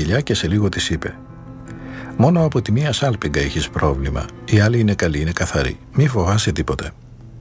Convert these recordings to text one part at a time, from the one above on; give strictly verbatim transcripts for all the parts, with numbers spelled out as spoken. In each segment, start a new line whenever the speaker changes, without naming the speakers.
αγκαλιά και σε λίγο της είπε: «Μόνο από τη μία σάλπιγγα έχεις πρόβλημα. Η άλλη είναι καλή, είναι καθαρή. Μη φοβάσαι τίποτε».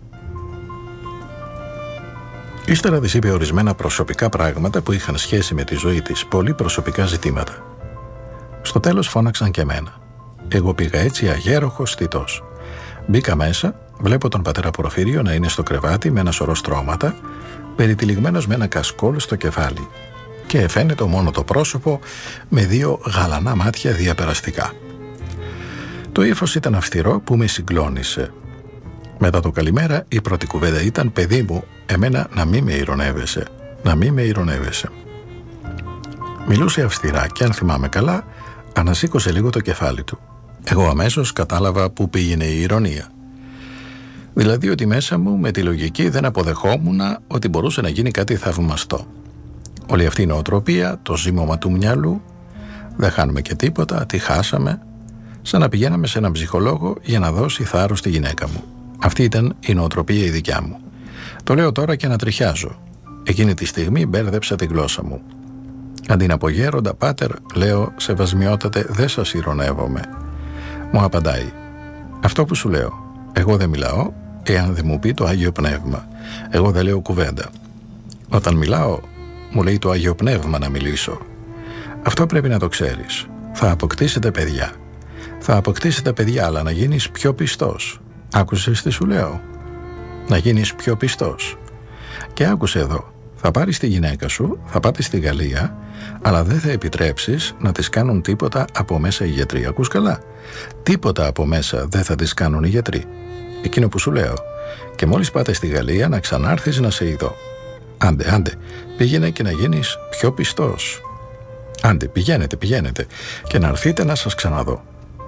Ύστερα της είπε ορισμένα προσωπικά πράγματα που είχαν σχέση με τη ζωή της, πολύ προσωπικά ζητήματα. Στο τέλος φώναξαν και εμένα. Εγώ πήγα έτσι αγέροχος θητός. Μπήκα μέσα, βλέπω τον πατέρα Πορφύριο να είναι στο κρεβάτι με ένα σωρό στρώματα, περιτυλιγμένος με ένα κασκόλ στο κεφάλι, και φαίνεται μόνο το πρόσωπο με δύο γαλανά μάτια διαπεραστικά. Το ύφος ήταν αυστηρό που με συγκλώνησε. Μετά το καλημέρα η πρώτη κουβέντα ήταν: «Παιδί μου, εμένα να μην με ειρωνεύεσαι, να μην με ειρωνεύεσαι». Μιλούσε αυστηρά και αν θυμάμαι καλά ανασήκωσε λίγο το κεφάλι του. Εγώ αμέσως κατάλαβα πού πήγαινε η ειρωνία. Δηλαδή ότι μέσα μου με τη λογική δεν αποδεχόμουν ότι μπορούσε να γίνει κάτι θαυμαστό. Όλη αυτή η νοοτροπία, το ζύμωμα του μυαλού, δεν χάνουμε και τίποτα, τι χάσαμε, σαν να πηγαίναμε σε έναν ψυχολόγο για να δώσει θάρρος στη γυναίκα μου. Αυτή ήταν η νοοτροπία η δικιά μου. Το λέω τώρα και ανατριχιάζω. Εκείνη τη στιγμή μπέρδεψα τη γλώσσα μου. Αντί να πω γέροντα πάτερ, λέω σεβασμιότατε, δεν σας ειρωνεύομαι. Μου απαντάει: «Αυτό που σου λέω, εγώ δεν μιλάω εάν δεν μου πει το Άγιο Πνεύμα. Εγώ δεν λέω κουβέντα. Όταν μιλάω, μου λέει το Άγιο Πνεύμα να μιλήσω. Αυτό πρέπει να το ξέρεις. Θα αποκτήσετε παιδιά. Θα αποκτήσετε παιδιά, αλλά να γίνεις πιο πιστός. Άκουσες τι σου λέω? Να γίνεις πιο πιστός. Και άκουσε εδώ. Θα πάρεις τη γυναίκα σου, θα πάτε στη Γαλλία, αλλά δεν θα επιτρέψεις να της κάνουν τίποτα από μέσα οι γιατροί. Ακούς καλά? Τίποτα από μέσα δεν θα της κάνουν οι γιατροί. Εκείνο που σου λέω. Και μόλις πάτε στη Γαλλία να ξανάρθεις να σε ειδώ. Άντε, άντε, πήγαινε και να γίνεις πιο πιστός. Άντε, πηγαίνετε, πηγαίνετε και να έρθετε να σας ξαναδώ».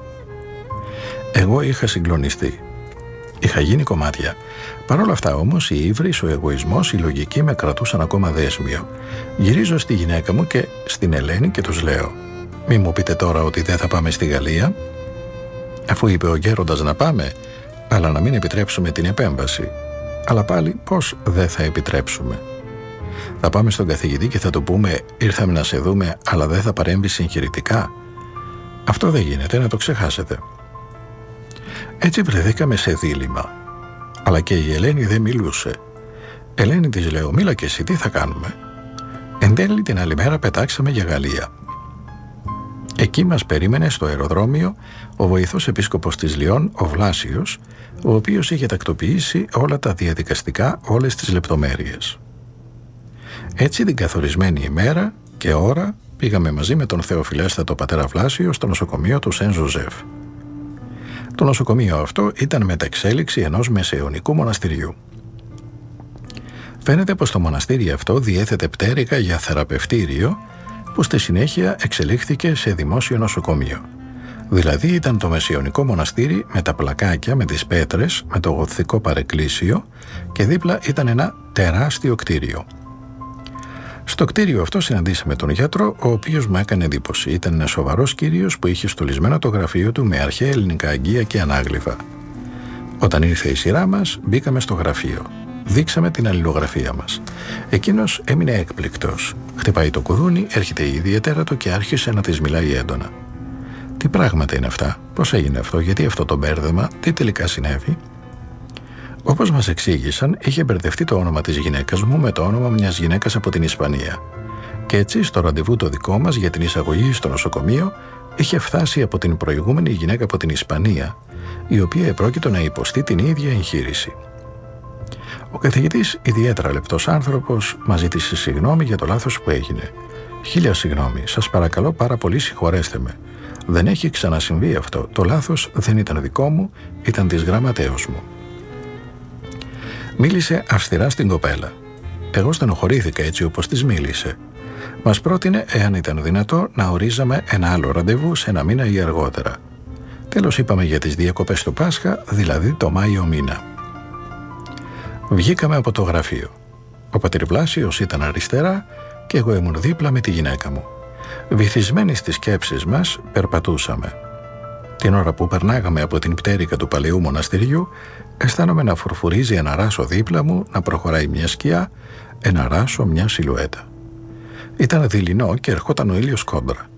Εγώ είχα συγκλονιστεί. Είχα γίνει κομμάτια. Παρ' όλα αυτά όμως η ύβρις, ο εγωισμός, η λογική με κρατούσαν ακόμα δέσμιο. Γυρίζω στη γυναίκα μου και στην Ελένη και τους λέω: «Μη μου πείτε τώρα ότι δεν θα πάμε στη Γαλλία, αφού είπε ο γέροντας να πάμε, αλλά να μην επιτρέψουμε την επέμβαση. Αλλά πάλι πώς δεν θα επιτρέψουμε? Θα πάμε στον καθηγητή και θα του πούμε: ήρθαμε να σε δούμε, αλλά δεν θα παρέμβει συγχειρητικά? Αυτό δεν γίνεται, να το ξεχάσετε». Έτσι βρεθήκαμε σε δίλημμα. Αλλά και η Ελένη δεν μιλούσε. «Ελένη», της λέω, «μίλα και εσύ, τι θα κάνουμε?» Εν τέλει την άλλη μέρα πετάξαμε για Γαλλία. Εκεί μας περίμενε στο αεροδρόμιο ο βοηθός επίσκοπος της Λιών, ο Βλάσιος, ο οποίος είχε τακτοποιήσει όλα τα διαδικαστικά, όλες τις λεπτομέρειες. Έτσι την καθορισμένη ημέρα και ώρα πήγαμε μαζί με τον θεοφιλέστατο πατέρα Βλάσιο στο νοσοκομείο του Σεν Ζωζέφ. Το νοσοκομείο αυτό ήταν μεταξέλιξη ενός μεσαιωνικού μοναστηριού. Φαίνεται πως το μοναστήρι αυτό διέθετε πτέρυγα για θεραπευτήριο, που στη συνέχεια εξελίχθηκε σε δημόσιο νοσοκομείο. Δηλαδή ήταν το μεσαιωνικό μοναστήρι με τα πλακάκια, με τις πέτρες, με το γοθικό παρεκκλήσιο, και δίπλα ήταν ένα τεράστιο κτίριο. Στο κτίριο αυτό συναντήσαμε τον γιατρό, ο οποίος μου έκανε εντύπωση. Ήταν ένας σοβαρός κύριος που είχε στολισμένο το γραφείο του με αρχαία ελληνικά αγγεία και ανάγλυφα. Όταν ήρθε η σειρά μας, μπήκαμε στο γραφείο. Δείξαμε την αλληλογραφία μας. Εκείνος έμεινε έκπληκτος. Χτυπάει το κουδούνι, έρχεται η ιδιαίτερα του και άρχισε να της μιλάει έντονα. Τι πράγματα είναι αυτά, πώς έγινε αυτό, γιατί αυτό το μπέρδεμα, τι τελικά συνέβη? Όπως μας εξήγησαν, είχε μπερδευτεί το όνομα της γυναίκας μου με το όνομα μιας γυναίκας από την Ισπανία. Και έτσι, στο ραντεβού το δικό μας για την εισαγωγή στο νοσοκομείο, είχε φτάσει από την προηγούμενη γυναίκα από την Ισπανία, η οποία επρόκειτο να υποστεί την ίδια εγχείρηση. Ο καθηγητής, ιδιαίτερα λεπτός άνθρωπος, μας ζήτησε συγγνώμη για το λάθος που έγινε. «Χίλια συγγνώμη, σας παρακαλώ πάρα πολύ, συγχωρέστε με. Δεν έχει ξανασυμβεί αυτό. Το λάθος δεν ήταν δικό μου, ήταν της γραμματέως μου». Μίλησε αυστηρά στην κοπέλα. Εγώ στενοχωρήθηκα έτσι όπως της μίλησε. Μας πρότεινε, εάν ήταν δυνατό, να ορίζαμε ένα άλλο ραντεβού σε ένα μήνα ή αργότερα. Τέλος είπαμε για τις διακοπές του Πάσχα, δηλαδή το Μάιο μήνα. Βγήκαμε από το γραφείο. Ο πατήρ Βλάσιος ήταν αριστερά και εγώ ήμουν δίπλα με τη γυναίκα μου. Βυθισμένοι στις σκέψεις μας, περπατούσαμε. Την ώρα που περνάγαμε από την πτέρυγα του παλαιού μοναστηριού, αισθάνομαι να φουρφουρίζει ένα ράσο δίπλα μου, να προχωράει μια σκιά, ένα ράσο, μια σιλουέτα. Ήταν δειλινό και ερχόταν ο ήλιος κόντρα.